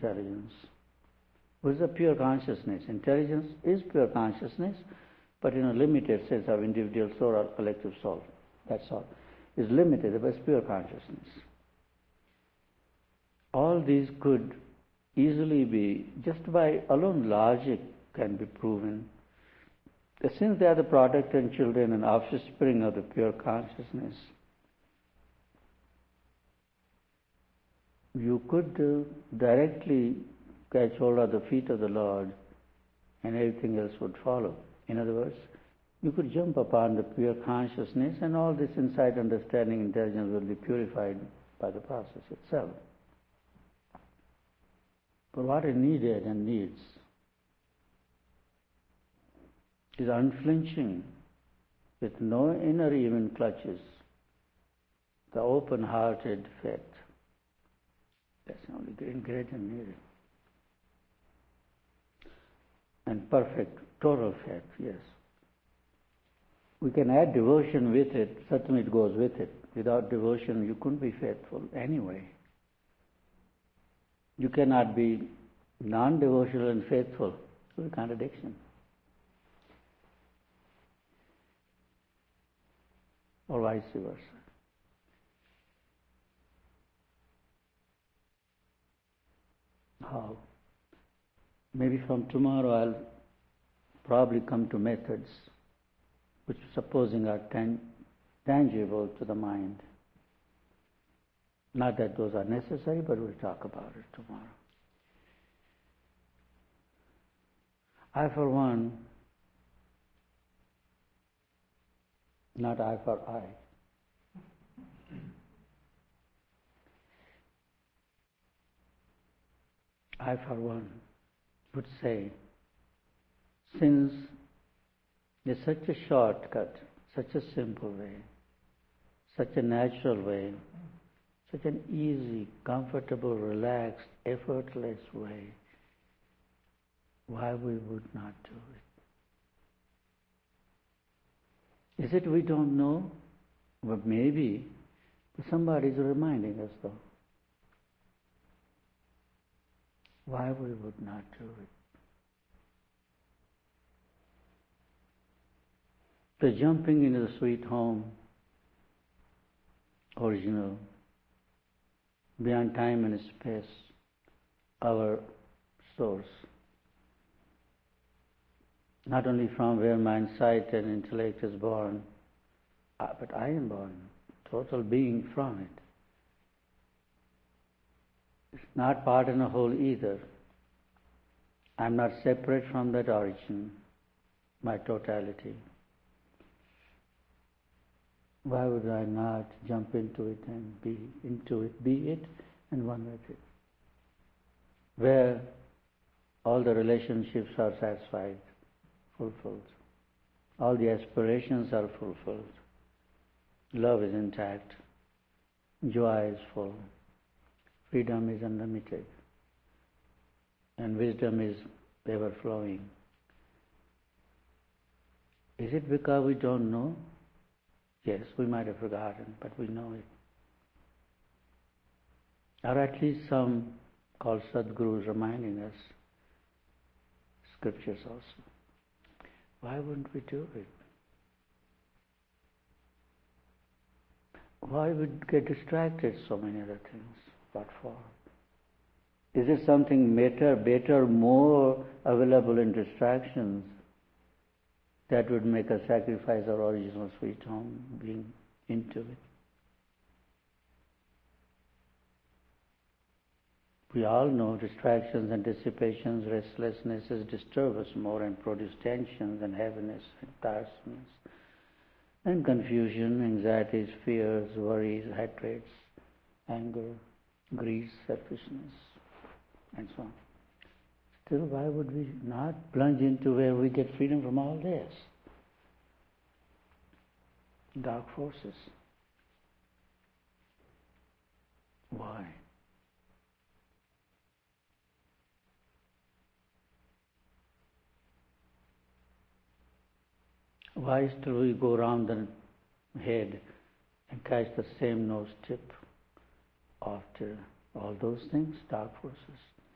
intelligence. What is a pure consciousness? Intelligence is pure consciousness, but in a limited sense of individual soul or collective soul. That's all. It's limited, but it's pure consciousness. All these could easily be, just by alone logic can be proven. Since they are the product and children and offspring of the pure consciousness, you could directly catch hold of the feet of the Lord and everything else would follow. In other words, you could jump upon the pure consciousness and all this insight, understanding, intelligence will be purified by the process itself. But what is needed and needs is unflinching, with no inner even clutches, the open-hearted faith. That's only great and needed. And perfect, total faith, yes. We can add devotion with it, certainly it goes with it. Without devotion, you couldn't be faithful anyway. You cannot be non-devotional and faithful. It's a contradiction. Or vice versa. How? Maybe from tomorrow I'll probably come to methods which supposing are tangible to the mind. Not that those are necessary, but we'll talk about it tomorrow. I for one, not I for I. I for one would say, since there's such a shortcut, such a simple way, such a natural way, such an easy, comfortable, relaxed, effortless way, why we would not do it? Is it we don't know? But maybe somebody is reminding us though. Why we would not do it? The jumping into the sweet home, original, beyond time and space, our source. Not only from where mind, sight and intellect is born, but I am born, total being from it. It's not part and a whole either. I'm not separate from that origin, my totality. Why would I not jump into it and be into it, be it and one with it? Where all the relationships are satisfied, fulfilled. All the aspirations are fulfilled. Love is intact. Joy is full. Freedom is unlimited. And wisdom is ever-flowing. Is it because we don't know? Yes, we might have forgotten, but we know it. Or at least some called Sadgurus reminding us, scriptures also. Why wouldn't we do it? Why would we get distracted so many other things? What for? Is there something better, more available in distractions that would make us sacrifice our original sweet home, being into it? We all know distractions, anticipations, restlessnesses disturb us more and produce tensions and heaviness and tiresomeness and confusion, anxieties, fears, worries, hatreds, anger, greed, selfishness, and so on. Still, why would we not plunge into where we get freedom from all this? Dark forces. Why? Why still we go around the head and catch the same nose tip after all those things, dark forces?